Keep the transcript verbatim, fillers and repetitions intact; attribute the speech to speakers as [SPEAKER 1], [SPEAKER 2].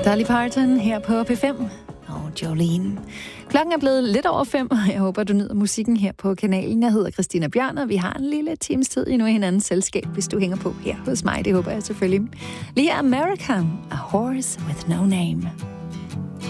[SPEAKER 1] Dolly Parton her på P fem og Jolene. Klokken er blevet lidt over fem, og jeg håber, du nyder musikken her på kanalen. Jeg hedder Christina Bjørn, og vi har en lille times tid endnu i hinandens selskab, hvis du hænger på her hos mig. Det håber jeg selvfølgelig. Lige America, A Horse with No Name.